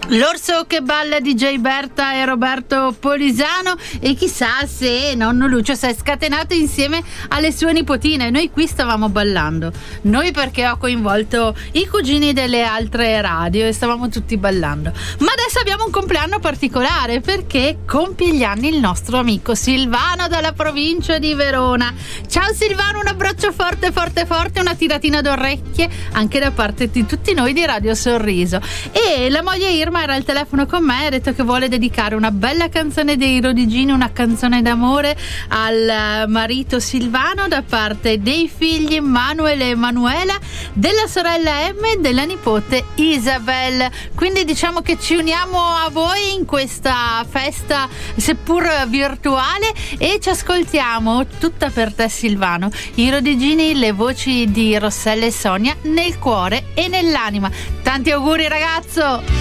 L'orso che balla di DJ Berta e Roberto Polisano, e chissà se nonno Lucio si è scatenato insieme alle sue nipotine. Noi qui stavamo ballando, noi perché ho coinvolto i cugini delle altre radio e stavamo tutti ballando. Ma adesso abbiamo un compleanno particolare perché compie gli anni il nostro amico Silvano dalla provincia di Verona. Ciao Silvano, un abbraccio forte forte forte, una tiratina d'orecchie anche da parte di tutti noi di Radio Sorriso. E la moglie Irma era al telefono con me e ha detto che vuole dedicare una bella canzone dei Rodigini, una canzone d'amore al marito Silvano da parte dei figli Manuel e Emanuela, della sorella Emma e della nipote Isabel. Quindi diciamo che ci uniamo a voi in questa festa seppur virtuale e ci ascoltiamo tutta per te Silvano, i Rodigini, le voci di Rossella e Sonia nel cuore e nell'anima. Tanti auguri ragazzo!